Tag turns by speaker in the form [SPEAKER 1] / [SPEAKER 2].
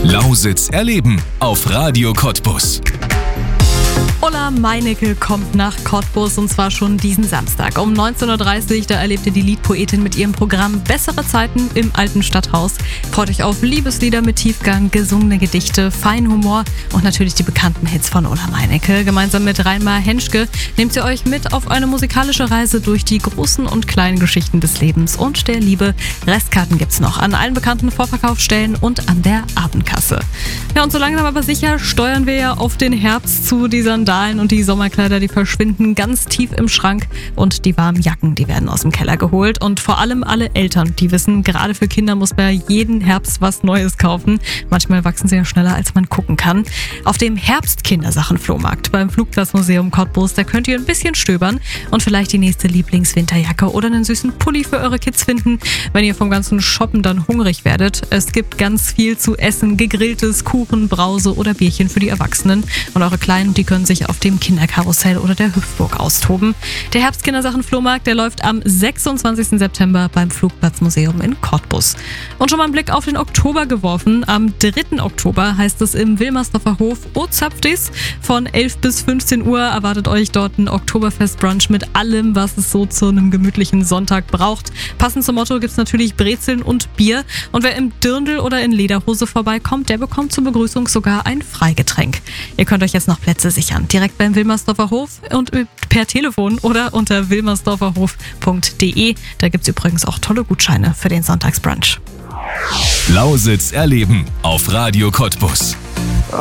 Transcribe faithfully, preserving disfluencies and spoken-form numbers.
[SPEAKER 1] Lausitz erleben auf Radio Cottbus.
[SPEAKER 2] Ulla Meinecke kommt nach Cottbus und zwar schon diesen Samstag um neunzehn Uhr dreißig. Da erlebte die Liedpoetin mit ihrem Programm Bessere Zeiten im alten Stadthaus. Freut euch auf Liebeslieder mit Tiefgang, gesungene Gedichte, feinen Humor und natürlich die bekannten Hits von Ulla Meinecke. Gemeinsam mit Reinmar Henschke nehmt ihr euch mit auf eine musikalische Reise durch die großen und kleinen Geschichten des Lebens und der Liebe. Restkarten gibt's noch an allen bekannten Vorverkaufsstellen und an der Abendkasse. Ja, und so langsam aber sicher steuern wir ja auf den Herbst zu. Die Sandalen und die Sommerkleider, die verschwinden ganz tief im Schrank und die warmen Jacken, die werden aus dem Keller geholt. Und vor allem alle Eltern, die wissen, gerade für Kinder muss man jeden Herbst was Neues kaufen. Manchmal wachsen sie ja schneller, als man gucken kann. Auf dem Herbst-Kindersachen-Flohmarkt beim Flugplatzmuseum Cottbus, da könnt ihr ein bisschen stöbern und vielleicht die nächste Lieblingswinterjacke oder einen süßen Pulli für eure Kids finden, wenn ihr vom ganzen Shoppen dann hungrig werdet. Es gibt ganz viel zu essen, gegrilltes, Kuchen, Brause oder Bierchen für die Erwachsenen. Und eure Kleinen, die können sich auf dem Kinderkarussell oder der Hüpfburg austoben. Der Herbstkindersachen-Flohmarkt, der läuft am sechsundzwanzigsten September beim Flugplatzmuseum in Cottbus. Und schon mal einen Blick auf den Oktober geworfen. Am dritten Oktober heißt es im Wilmersdorfer Hof O Zöpftis. Von elf bis fünfzehn Uhr erwartet euch dort ein Oktoberfest-Brunch mit allem, was es so zu einem gemütlichen Sonntag braucht. Passend zum Motto gibt es natürlich Brezeln und Bier. Und wer im Dirndl oder in Lederhose vorbeikommt, der bekommt zur Begrüßung sogar ein Freigetränk. Ihr könnt euch jetzt noch Plätze sichern. Direkt beim Wilmersdorfer Hof und per Telefon oder unter wilmersdorferhof punkt de. Da gibt es übrigens auch tolle Gutscheine für den Sonntagsbrunch.
[SPEAKER 1] Lausitz erleben auf Radio Cottbus.